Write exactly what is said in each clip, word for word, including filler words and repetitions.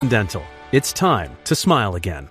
Dental. It's time to smile again.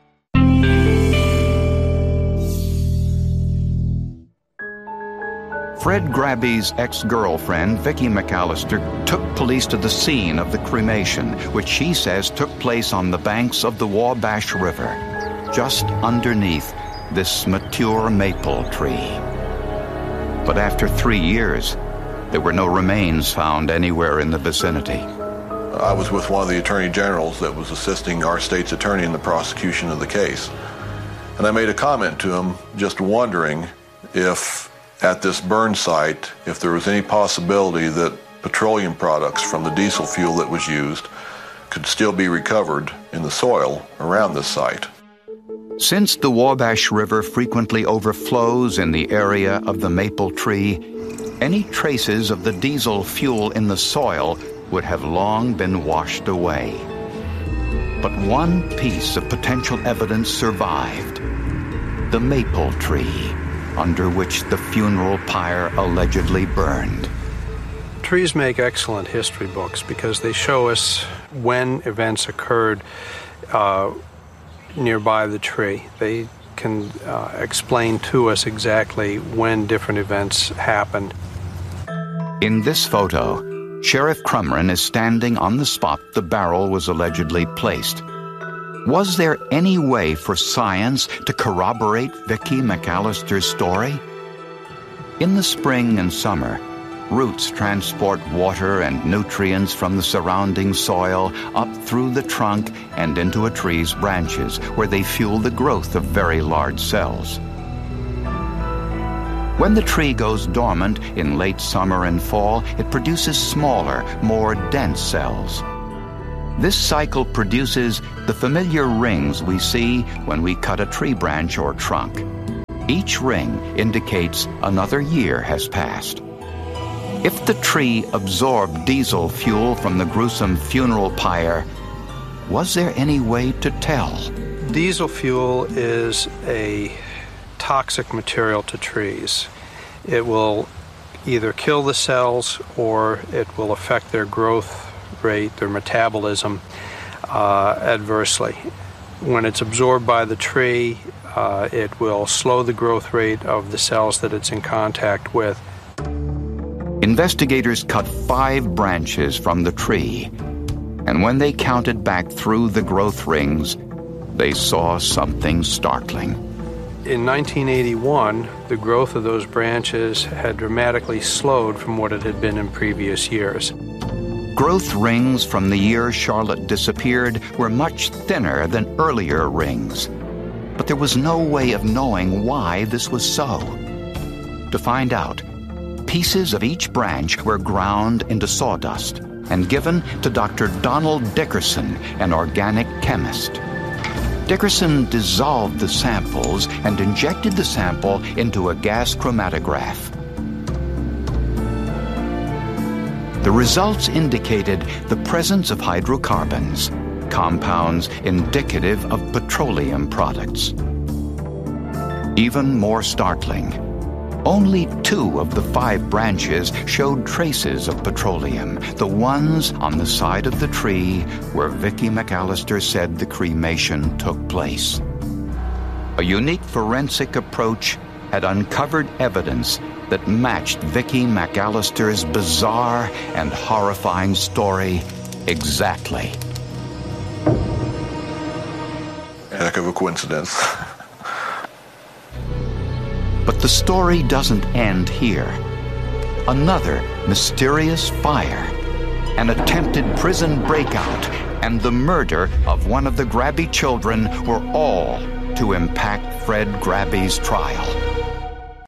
Fred Grabby's ex-girlfriend, Vicki McAllister, took police to the scene of the cremation, which she says took place on the banks of the Wabash River, just underneath this mature maple tree. But after three years, there were no remains found anywhere in the vicinity. I was with one of the attorney generals that was assisting our state's attorney in the prosecution of the case. And I made a comment to him, just wondering if at this burn site, if there was any possibility that petroleum products from the diesel fuel that was used could still be recovered in the soil around this site. Since the Wabash River frequently overflows in the area of the maple tree, any traces of the diesel fuel in the soil would have long been washed away. But one piece of potential evidence survived: the maple tree under which the funeral pyre allegedly burned. Trees make excellent history books because they show us when events occurred uh, nearby the tree. They can uh, explain to us exactly when different events happened. In this photo, Sheriff Crumrin is standing on the spot the barrel was allegedly placed. Was there any way for science to corroborate Vicki McAllister's story? In the spring and summer, roots transport water and nutrients from the surrounding soil up through the trunk and into a tree's branches, where they fuel the growth of very large cells. When the tree goes dormant in late summer and fall, it produces smaller, more dense cells. This cycle produces the familiar rings we see when we cut a tree branch or trunk. Each ring indicates another year has passed. If the tree absorbed diesel fuel from the gruesome funeral pyre, was there any way to tell? Diesel fuel is a toxic material to trees. It will either kill the cells or it will affect their growth rate, their metabolism, uh, adversely. When it's absorbed by the tree, uh, it will slow the growth rate of the cells that it's in contact with. Investigators cut five branches from the tree, and when they counted back through the growth rings, they saw something startling. In nineteen eighty-one, the growth of those branches had dramatically slowed from what it had been in previous years. Growth rings from the year Charlotte disappeared were much thinner than earlier rings, but there was no way of knowing why this was so. To find out, pieces of each branch were ground into sawdust and given to Doctor Donald Dickerson, an organic chemist. Dickerson dissolved the samples and injected the sample into a gas chromatograph. The results indicated the presence of hydrocarbons, compounds indicative of petroleum products. Even more startling, only two of the five branches showed traces of petroleum, the ones on the side of the tree where Vicki McAllister said the cremation took place. A unique forensic approach had uncovered evidence that matched Vicki McAllister's bizarre and horrifying story exactly. Heck of a coincidence. But the story doesn't end here. Another mysterious fire, an attempted prison breakout, and the murder of one of the Grabby children were all to impact Fred Grabby's trial.